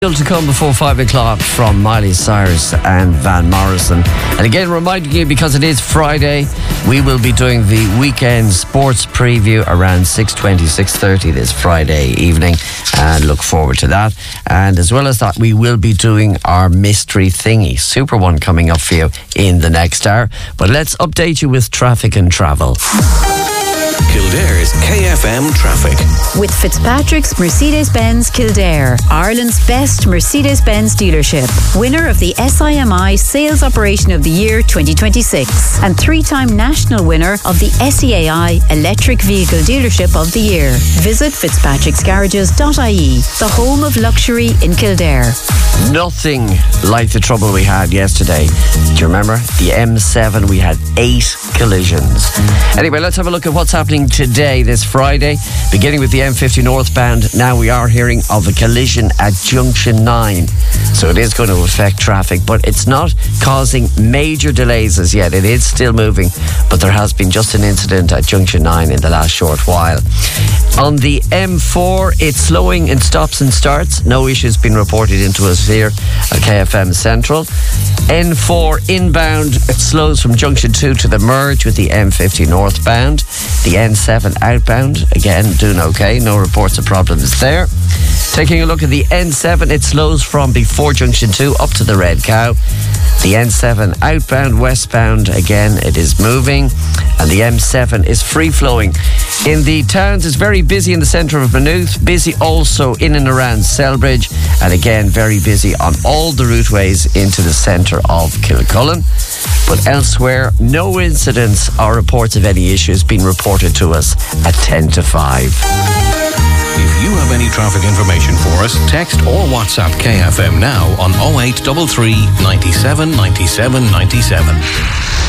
Still to come before 5 o'clock from Miley Cyrus and Van Morrison. And again, reminding you, because it is Friday, we will be doing the weekend sports preview around 6:20, 6:30 this Friday evening, and look forward to that. And as well as that, we will be doing our mystery thingy, super one, coming up for you in the next hour. But let's update you with traffic and travel. Kildare's KFM traffic. With Fitzpatrick's Mercedes-Benz Kildare, Ireland's best Mercedes-Benz dealership, winner of the SIMI Sales Operation of the Year 2026, and three-time national winner of the SEAI Electric Vehicle Dealership of the Year. Visit fitzpatricksgarages.ie, the home of luxury in Kildare. Nothing like the trouble we had yesterday. Do you remember? The M7, we had 8 collisions. Anyway, let's have a look at what's happening today, this Friday. Beginning with the M50 northbound, now we are hearing of a collision at Junction 9. So it is going to affect traffic, but it's not causing major delays as yet. It is still moving, but there has been just an incident at Junction 9 in the last short while. On the M4, it's slowing in stops and starts. No issues been reported into us here at KFM Central. N4 inbound, it slows from Junction 2 to the merge with the M50 northbound. The N7 outbound, again, doing okay. No reports of problems there. Taking a look at the N7, it slows from before Junction 2 up to the Red Cow. The N7 outbound, westbound, again, it is moving. And the M7 is free-flowing. In the towns, it's very busy in the centre of Maynooth. Busy also in and around Selbridge. And again, very busy on all the routeways into the centre of Kilcullen. But elsewhere, no incidents or reports of any issues being reported to us at 10 to 5. If you have any traffic information for us, text or WhatsApp KFM now on 0833 97 97 97.